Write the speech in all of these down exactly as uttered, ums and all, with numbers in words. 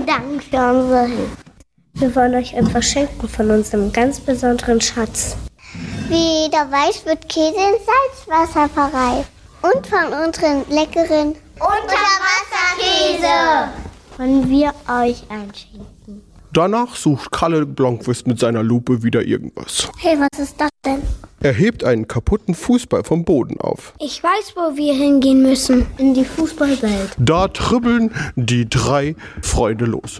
Vielen Dank für unsere Hilfe. Wir wollen euch etwas schenken von unserem ganz besonderen Schatz. Wie jeder weiß, wird Käse in Salzwasser verreift. Und von unseren leckeren Unterwasserkäse Wollen wir euch einschenken. Danach sucht Kalle Blomqvist mit seiner Lupe wieder irgendwas. Hey, was ist das denn? Er hebt einen kaputten Fußball vom Boden auf. Ich weiß, wo wir hingehen müssen. In die Fußballwelt. Da tribbeln die drei Freunde los.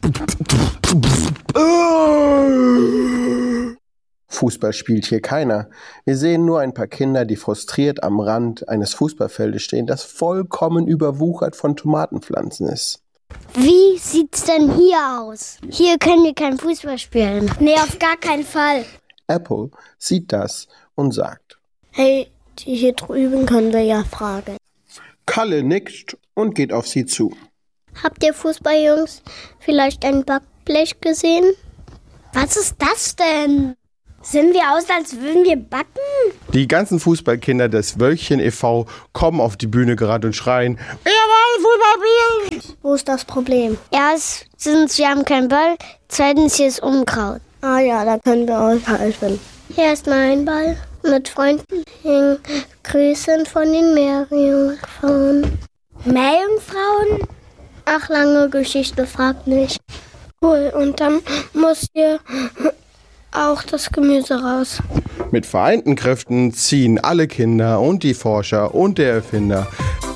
Fußball spielt hier keiner. Wir sehen nur ein paar Kinder, die frustriert am Rand eines Fußballfeldes stehen, das vollkommen überwuchert von Tomatenpflanzen ist. Wie sieht's denn hier aus? Hier können wir kein Fußball spielen. Nee, auf gar keinen Fall. Apple sieht das und sagt: Hey, die hier drüben können wir ja fragen. Kalle nickt und geht auf sie zu. Habt ihr Fußballjungs vielleicht ein Backblech gesehen? Was ist das denn? Sehen wir aus, als würden wir backen? Die ganzen Fußballkinder des Wölkchen e V kommen auf die Bühne gerade und schreien: Wir wollen Fußball spielen! Wo ist das Problem? Erstens, wir haben keinen Ball. Zweitens, hier ist Unkraut. Ah ja, da können wir uns helfen. Hier ist mein Ball. Mit freundlichen Grüßen von den Meerjungfrauen. Meerjungfrauen? Ach, lange Geschichte, fragt nicht. Cool, und dann muss hier auch das Gemüse raus. Mit vereinten Kräften ziehen alle Kinder und die Forscher und der Erfinder